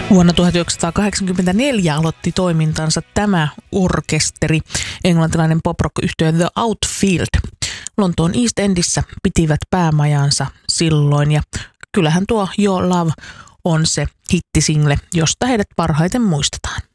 Vuonna 1984 aloitti toimintansa tämä orkesteri, englantilainen pop-rock-yhtye The Outfield. Lontoon East Endissä pitivät päämajansa silloin ja kyllähän tuo Your Love on se hittisingle, josta heidät parhaiten muistetaan.